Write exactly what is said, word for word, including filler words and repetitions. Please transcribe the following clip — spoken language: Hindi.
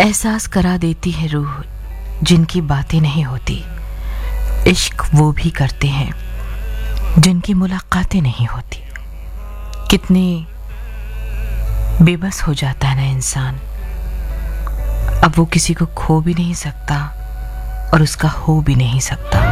एहसास करा देती है रूह जिनकी बातें नहीं होती। इश्क वो भी करते हैं जिनकी मुलाकातें नहीं होती। कितने बेबस हो जाता है ना इंसान। अब वो किसी को खो भी नहीं सकता और उसका हो भी नहीं सकता।